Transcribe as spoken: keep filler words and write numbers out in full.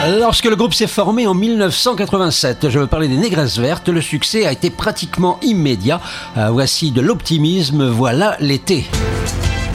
Lorsque le groupe s'est formé en mille neuf cent quatre-vingt-sept, je veux parler des Négresses Vertes, le succès a été pratiquement immédiat. Euh, voici de l'optimisme, voilà l'été.